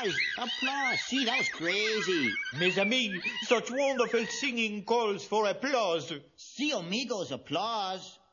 applause, applause. See, that was crazy. Mes amis, such wonderful singing calls for applause. See, amigos, applause.